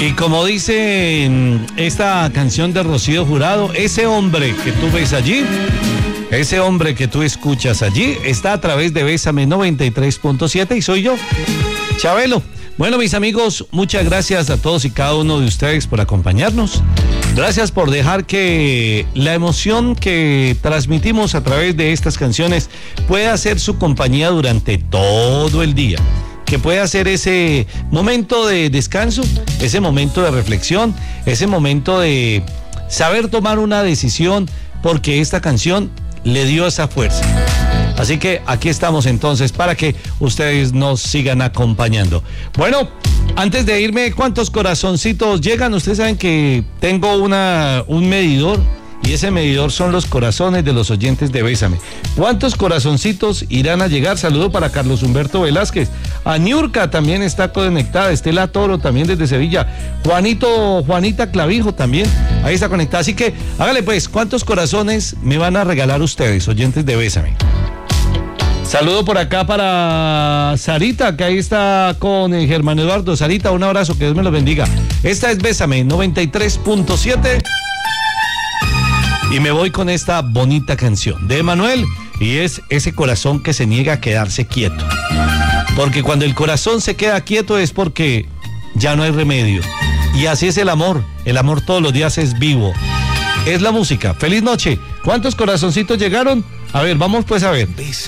Y como dice esta canción de Rocío Jurado, ese hombre que tú ves allí, ese hombre que tú escuchas allí, está a través de Bésame 93.7 y soy yo, Chabelo. Bueno, mis amigos, muchas gracias a todos y cada uno de ustedes por acompañarnos. Gracias por dejar que la emoción que transmitimos a través de estas canciones pueda ser su compañía durante todo el día. Que pueda ser ese momento de descanso, ese momento de reflexión, ese momento de saber tomar una decisión, porque esta canción le dio esa fuerza. Así que aquí estamos entonces para que ustedes nos sigan acompañando. Bueno, antes de irme, ¿cuántos corazoncitos llegan? Ustedes saben que tengo un medidor y ese medidor son los corazones de los oyentes de Bésame. ¿Cuántos corazoncitos irán a llegar? Saludo para Carlos Humberto Velázquez. A Niurka también está conectada. Estela Toro también desde Sevilla. Juanita Clavijo también. Ahí está conectada. Así que hágale pues, ¿cuántos corazones me van a regalar ustedes, oyentes de Bésame? Saludo por acá para Sarita, que ahí está con Germán Eduardo. Sarita, un abrazo, que Dios me los bendiga. Esta es Bésame 93.7. Y me voy con esta bonita canción de Emanuel, y es ese corazón que se niega a quedarse quieto. Porque cuando el corazón se queda quieto es porque ya no hay remedio. Y así es el amor todos los días es vivo. Es la música. Feliz noche. ¿Cuántos corazoncitos llegaron? A ver, vamos pues a ver.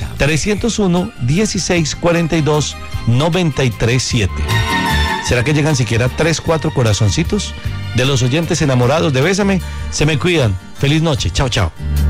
301-1642-937. ¿Será que llegan siquiera 3-4 corazoncitos de los oyentes enamorados de Bésame? Se me cuidan. Feliz noche. Chao, chao.